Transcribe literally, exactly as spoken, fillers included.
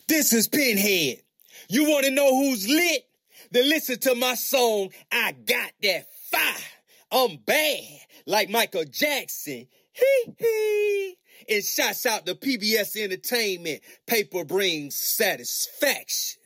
This is Pinhead. You want to know who's lit? Then listen to my song, I Got That Fire. I'm bad, like Michael Jackson. Hee hee. And shouts out to P B S Entertainment. Paper brings satisfaction.